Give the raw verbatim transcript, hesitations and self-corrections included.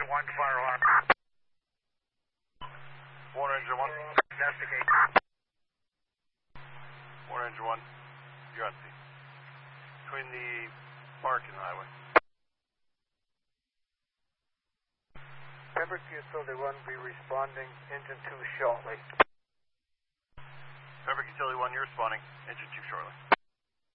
engine one, fire alarm. Warner engine one. Investigate. Warner engine one. You're on scene. Between the park and the highway. Pembroke Utility one be responding, engine two shortly. Pembroke Utility one, you're responding. Engine two shortly.